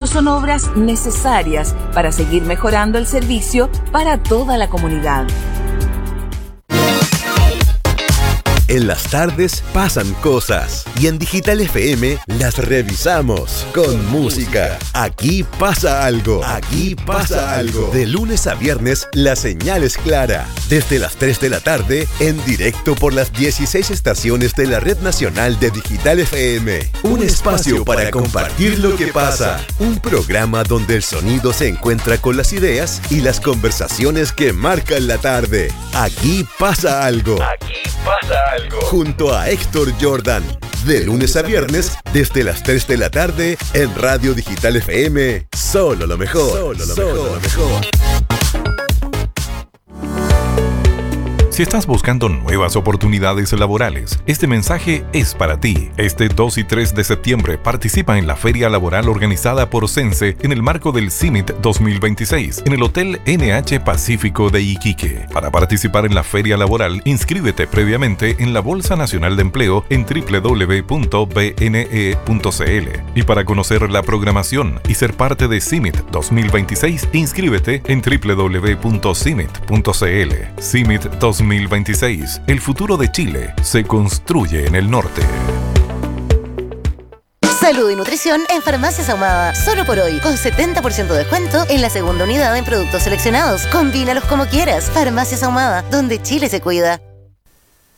son obras necesarias para seguir mejorando el servicio para toda la comunidad. En las tardes pasan cosas y en Digital FM las revisamos con música. Aquí pasa algo. Aquí pasa algo. De lunes a viernes la señal es clara. Desde las 3 de la tarde en directo por las 16 estaciones de la Red Nacional de Digital FM. Un espacio para compartir lo que pasa. Un programa donde el sonido se encuentra con las ideas y las conversaciones que marcan la tarde. Aquí pasa algo. Aquí pasa algo. Junto a Héctor Jordan. De lunes a viernes, desde las 3 de la tarde, en Radio Digital FM. Solo lo mejor. Solo lo mejor. Si estás buscando nuevas oportunidades laborales, este mensaje es para ti. Este 2 y 3 de septiembre participa en la feria laboral organizada por Sense en el marco del CIMIT 2026 en el Hotel NH Pacífico de Iquique. Para participar en la feria laboral, inscríbete previamente en la Bolsa Nacional de Empleo en www.bne.cl. Y para conocer la programación y ser parte de CIMIT 2026, inscríbete en www.cimit.cl. CIMIT 2026. El futuro de Chile se construye en el norte. Salud y nutrición en Farmacias Ahumada. Solo por hoy, con 70% de descuento en la segunda unidad en productos seleccionados. Combínalos como quieras. Farmacias Ahumada, donde Chile se cuida.